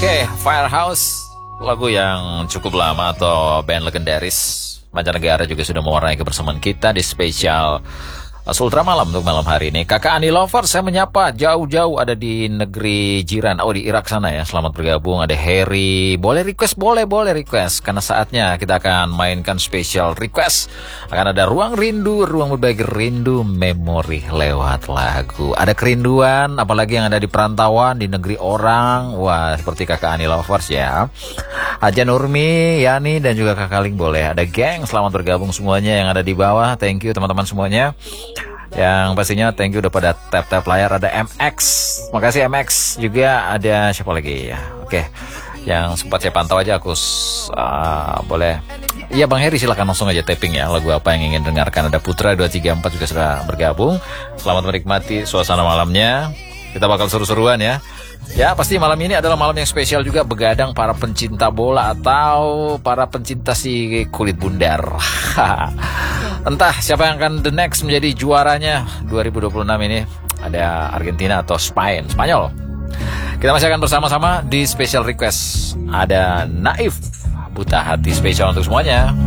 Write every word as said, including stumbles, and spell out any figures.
Oke, Firehouse, lagu yang cukup lama atau band legendaris mancanegara juga sudah mewarnai kebersamaan kita di spesial Sultra Malam untuk malam hari ini. Kakak Ani Lover, saya menyapa jauh-jauh ada di negeri jiran. Oh, di Irak sana ya. Selamat bergabung. Ada Harry. Boleh request? Boleh, boleh request. Karena saatnya kita akan mainkan special request. Akan ada Ruang Rindu, ruang berbagi rindu, memori lewat lagu. Ada kerinduan, apalagi yang ada di perantauan, di negeri orang. Wah, seperti Kakak Ani Lovers ya. Aja Nurmi, Yani, dan juga Kakak Ling boleh. Ada geng, selamat bergabung semuanya yang ada di bawah. Thank you teman-teman semuanya. Yang pastinya thank you udah pada tap-tap layar. Ada M X, makasih M X. Juga ada siapa lagi ya? Oke, yang sempat saya pantau aja aku uh, boleh. Iya Bang Heri, silahkan langsung aja tapping ya. Lagu apa yang ingin dengarkan. Ada Putra dua tiga empat juga sudah bergabung. Selamat menikmati suasana malamnya. Kita bakal seru-seruan ya. Ya, pasti malam ini adalah malam yang spesial juga. Begadang para pencinta bola atau para pencinta si kulit bundar. Entah siapa yang akan the next menjadi juaranya dua ribu dua puluh enam ini. Ada Argentina atau Spain, Spanyol. Kita masih akan bersama-sama di special request. Ada Naif, Buta Hati, spesial untuk semuanya.